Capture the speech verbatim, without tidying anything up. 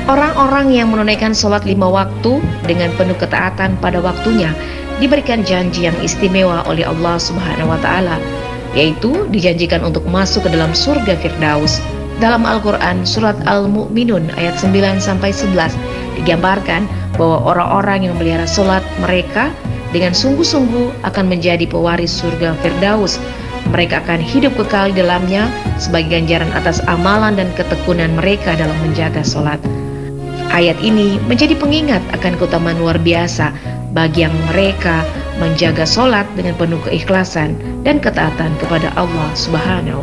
Orang-orang yang menunaikan sholat lima waktu dengan penuh ketaatan pada waktunya diberikan janji yang istimewa oleh Allah Subhanahu wa Ta'ala, yaitu dijanjikan untuk masuk ke dalam surga Firdaus. Dalam Al-Quran surat Al-Mu'minun ayat sembilan sampai sebelas digambarkan bahwa orang-orang yang memelihara sholat mereka dengan sungguh-sungguh akan menjadi pewaris surga Firdaus. Mereka akan hidup kekal di dalamnya sebagai ganjaran atas amalan dan ketekunan mereka dalam menjaga sholat. Ayat ini menjadi pengingat akan keutamaan luar biasa bagi yang mereka menjaga sholat dengan penuh keikhlasan dan ketaatan kepada Allah Subhanahu